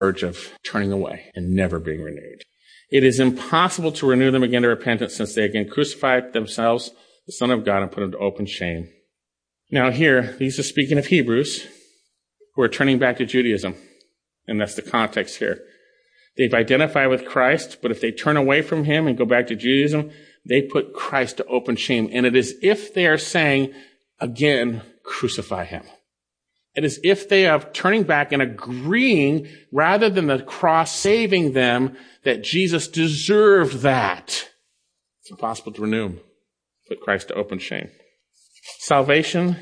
urge of turning away and never being renewed. It is impossible to renew them again to repentance, since they again crucified themselves, the Son of God, and put him to open shame. Now here, these are speaking of Hebrews who are turning back to Judaism. And that's the context here. They've identified with Christ, but if they turn away from him and go back to Judaism, they put Christ to open shame. And it is if they are saying, again, crucify him. It is if they are turning back and agreeing, rather than the cross saving them, that Jesus deserved that. It's impossible to renew him. Put Christ to open shame. Salvation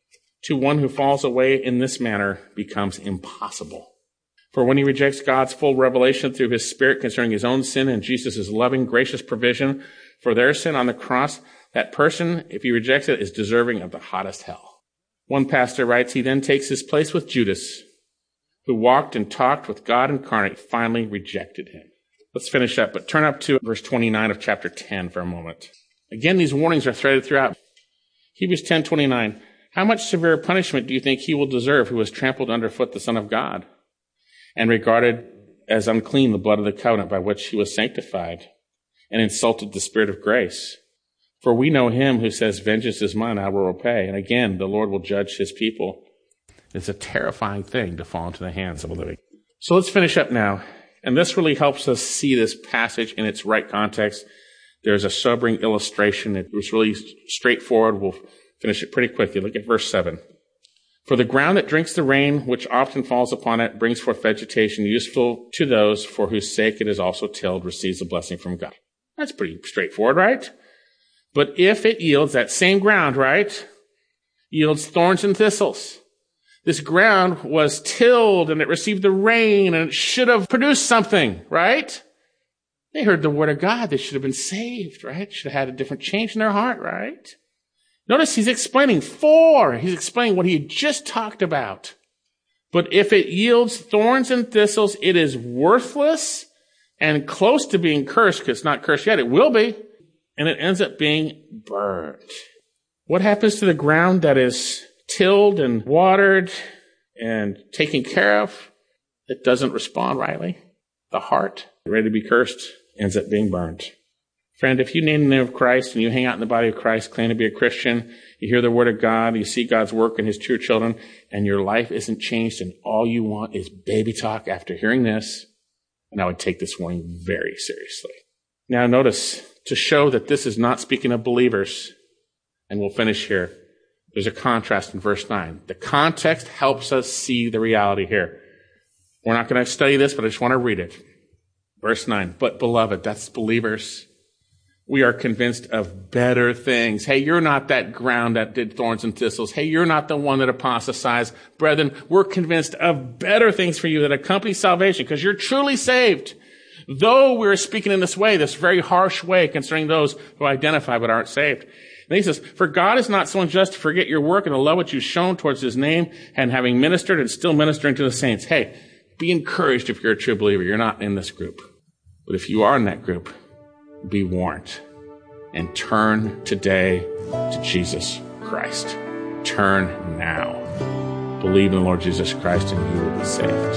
to one who falls away in this manner becomes impossible. For when he rejects God's full revelation through his Spirit concerning his own sin and Jesus' loving, gracious provision for their sin on the cross, that person, if he rejects it, is deserving of the hottest hell. One pastor writes, he then takes his place with Judas, who walked and talked with God incarnate, finally rejected him. Let's finish up, but turn up to verse 29 of chapter 10 for a moment. Again, these warnings are threaded throughout. Hebrews 10:29. How much severe punishment do you think he will deserve who has trampled underfoot the Son of God and regarded as unclean the blood of the covenant by which he was sanctified and insulted the Spirit of grace? For we know him who says, vengeance is mine, I will repay. And again, the Lord will judge his people. It's a terrifying thing to fall into the hands of a living. So let's finish up now. And this really helps us see this passage in its right context. There's a sobering illustration. It was really straightforward. We'll finish it pretty quickly. Look at verse 7. For the ground that drinks the rain, which often falls upon it, brings forth vegetation useful to those for whose sake it is also tilled, receives a blessing from God. That's pretty straightforward, right? But if it yields, that same ground, right, yields thorns and thistles. This ground was tilled and it received the rain and it should have produced something, right? They heard the word of God. They should have been saved, right? Should have had a different change in their heart, right? Notice he's explaining he's explaining what he had just talked about. But if it yields thorns and thistles, it is worthless and close to being cursed, because it's not cursed yet. It will be. And it ends up being burned. What happens to the ground that is tilled and watered and taken care of? It doesn't respond rightly. The heart, ready to be cursed, ends up being burned. Friend, if you name the name of Christ and you hang out in the body of Christ, claim to be a Christian, you hear the word of God, you see God's work in his true children, and your life isn't changed, and all you want is baby talk after hearing this, and I would take this warning very seriously. Now notice, to show that this is not speaking of believers, and we'll finish here, there's a contrast in verse 9. The context helps us see the reality here. We're not going to study this, but I just want to read it. Verse 9, but beloved, that's believers, we are convinced of better things. Hey, you're not that ground that did thorns and thistles. Hey, you're not the one that apostatized. Brethren, we're convinced of better things for you that accompany salvation, because you're truly saved. Though we're speaking in this way, this very harsh way concerning those who identify but aren't saved. And he says, for God is not so unjust to forget your work and the love which you've shown towards his name, and having ministered and still ministering to the saints. Hey, be encouraged if you're a true believer. You're not in this group. But if you are in that group, be warned and turn today to Jesus Christ. Turn now. Believe in the Lord Jesus Christ and you will be saved.